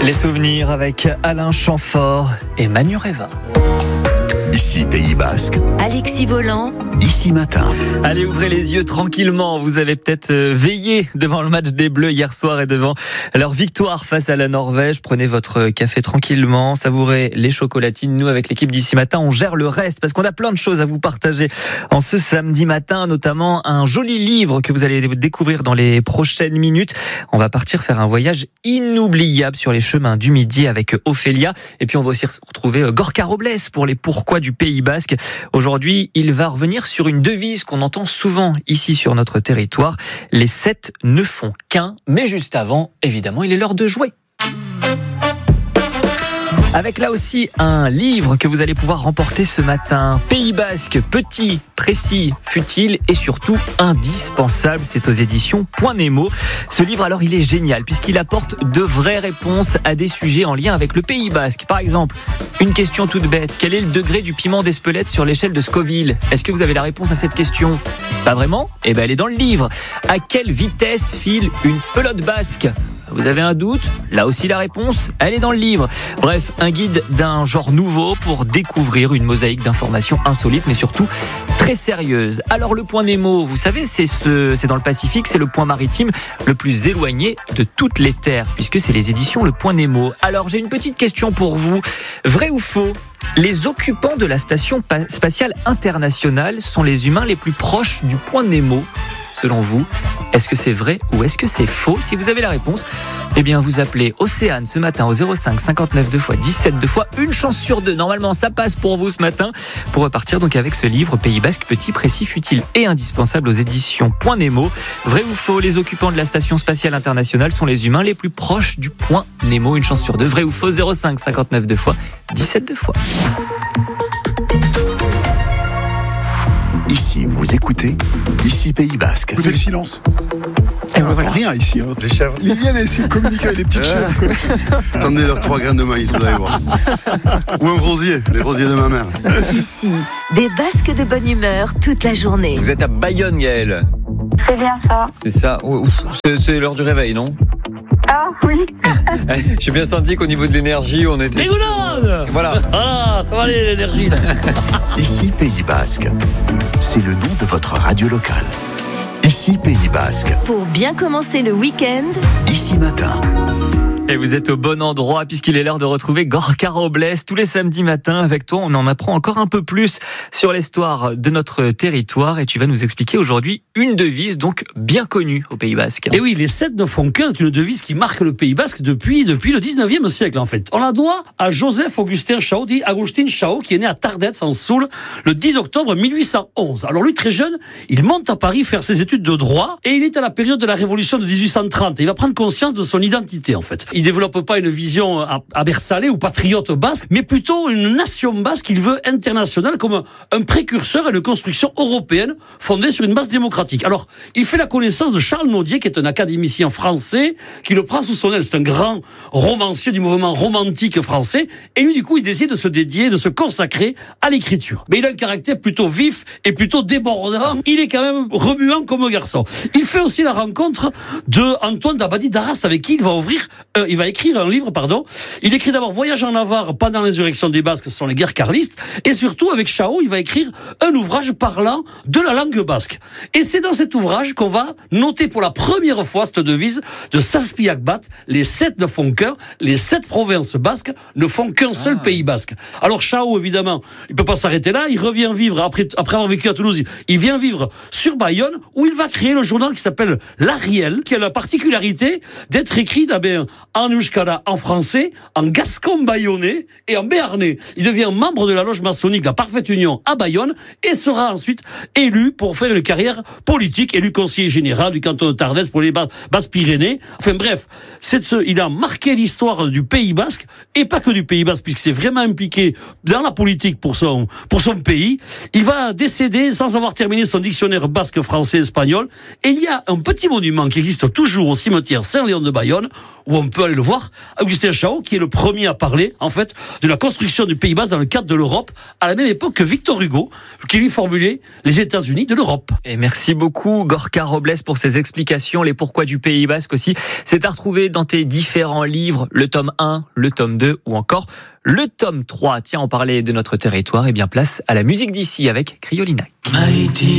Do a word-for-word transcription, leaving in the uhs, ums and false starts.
Les souvenirs avec Alain Chamfort et Manu Reva. Ici Pays Basque, Alexis Volant, Ici Matin. Allez, ouvrez les yeux tranquillement. Vous avez peut-être veillé devant le match des Bleus hier soir et devant leur victoire face à la Norvège. Prenez votre café tranquillement, savourez les chocolatines. Nous, avec l'équipe d'Ici Matin, on gère le reste parce qu'on a plein de choses à vous partager en ce samedi matin, notamment un joli livre que vous allez découvrir dans les prochaines minutes. On va partir faire un voyage inoubliable sur les chemins du Midi avec Ophélia. Et puis, on va aussi retrouver Gorka Robles pour les pourquoi du Pays Basque. Aujourd'hui, il va revenir sur une devise qu'on entend souvent ici sur notre territoire. Les sept ne font qu'un. Mais juste avant, évidemment, il est l'heure de jouer. Avec là aussi un livre que vous allez pouvoir remporter ce matin. Pays Basque, petit, précis, futile et surtout indispensable. C'est aux éditions Point Nemo. Ce livre, alors, il est génial puisqu'il apporte de vraies réponses à des sujets en lien avec le Pays Basque. Par exemple, une question toute bête. Quel est le degré du piment d'Espelette sur l'échelle de Scoville ? Est-ce que vous avez la réponse à cette question ? Pas vraiment ? Eh ben, elle est dans le livre. À quelle vitesse file une pelote basque ? Vous avez un doute ? Là aussi la réponse, elle est dans le livre. Bref, un guide d'un genre nouveau pour découvrir une mosaïque d'informations insolites, mais surtout très sérieuses. Alors le Point Nemo, vous savez, c'est, ce, c'est dans le Pacifique, c'est le point maritime le plus éloigné de toutes les terres, puisque c'est les éditions Le Point Nemo. Alors j'ai une petite question pour vous. Vrai ou faux ? Les occupants de la Station spatiale internationale sont les humains les plus proches du Point Nemo. Selon vous, est-ce que c'est vrai ou est-ce que c'est faux ? Si vous avez la réponse, eh bien vous appelez Océane ce matin au zéro cinq cinquante-neuf deux fois dix-sept deux fois, une chance sur deux. Normalement, ça passe pour vous ce matin pour repartir donc avec ce livre Pays Basque, petit, précis, futile et indispensable aux éditions Point Nemo. Vrai ou faux, les occupants de la Station spatiale internationale sont les humains les plus proches du Point Nemo. Une chance sur deux. Vrai ou faux, zéro cinq cinquante-neuf deux fois dix-sept deux fois. Ici, vous écoutez Ici Pays Basque. Écoutez le silence. On n'entend rien ici. Hein. Les chèvres. Liliane a essayé de communiquer avec les petites chèvres. Attendez leurs trois graines de maïs, vous allez voir. Ou un rosier, les rosiers de ma mère. Ici, des Basques de bonne humeur toute la journée. Vous êtes à Bayonne, Gaëlle. C'est bien ça. C'est ça. Ouf, c'est, c'est l'heure du réveil, non ? Ah oui. J'ai bien senti qu'au niveau de l'énergie, on était... Rigolade ! Voilà. Ah, ça va aller l'énergie là. Ici Pays Basque, c'est le nom de votre radio locale. Ici Pays Basque, Pour bien commencer le week-end, Ici Matin. Et vous êtes au bon endroit puisqu'il est l'heure de retrouver Gorka Robles tous les samedis matins. Avec toi, on en apprend encore un peu plus sur l'histoire de notre territoire et tu vas nous expliquer aujourd'hui une devise donc bien connue au Pays Basque. Et oui, les sept ne font qu'un est une devise qui marque le Pays Basque depuis, depuis le dix-neuvième siècle en fait. On la doit à Joseph Augustin Chao, dit Agustin Chao, qui est né à Tardets en Soule le dix octobre mille huit cent onze. Alors lui, très jeune, il monte à Paris faire ses études de droit et il est à la période de la Révolution de dix-huit cent trente. Et il va prendre conscience de son identité en fait. Il développe pas une vision abersalée ou patriote basque, mais plutôt une nation basque qu'il veut internationale comme un, un précurseur à une construction européenne fondée sur une base démocratique. Alors, il fait la connaissance de Charles Nodier, qui est un académicien français, qui le prend sous son aile. C'est un grand romancier du mouvement romantique français, et lui, du coup, il décide de se dédier, de se consacrer à l'écriture. Mais il a un caractère plutôt vif et plutôt débordant. Il est quand même remuant comme un garçon. Il fait aussi la rencontre de Antoine d'Abadie d'Arrast, avec qui il va ouvrir, euh, il va écrire un livre, pardon. Il écrit d'abord Voyage en Navarre pendant l'insurrection des Basques, ce sont les guerres carlistes, et surtout avec Chao, il va écrire un ouvrage parlant de la langue basque. Et c'est dans cet ouvrage qu'on va noter pour la première fois cette devise de Saspiakbat, les sept ne font qu'un, les sept provinces basques ne font qu'un seul ah. Pays basque. Alors Chao, évidemment, il peut pas s'arrêter là, il revient vivre, après, après avoir vécu à Toulouse, il vient vivre sur Bayonne, où il va créer le journal qui s'appelle L'Ariel, qui a la particularité d'être écrit d'abord en euskara, en français, en gascon bayonnais et en béarnais. Il devient membre de la loge maçonnique La Parfaite Union à Bayonne et sera ensuite élu pour faire une carrière politique, élu conseiller général du canton de Tardès pour les Basses-Pyrénées. Enfin bref, c'est ce, il a marqué l'histoire du Pays Basque et pas que du Pays Basque puisqu'il s'est vraiment impliqué dans la politique pour son, pour son pays. Il va décéder sans avoir terminé son dictionnaire basque, français, espagnol et il y a un petit monument qui existe toujours au cimetière Saint-Léon de Bayonne où on peut aller aller le voir, Augustin Chao, qui est le premier à parler, en fait, de la construction du Pays Basque dans le cadre de l'Europe, à la même époque que Victor Hugo, qui lui formulait les États-Unis de l'Europe. Et merci beaucoup, Gorka Robles, pour ces explications. Les pourquoi du Pays Basque aussi, c'est à retrouver dans tes différents livres, le tome un, le tome deux ou encore le tome trois. Tiens, on parlait de notre territoire, et bien place à la musique d'ici avec Criolinac.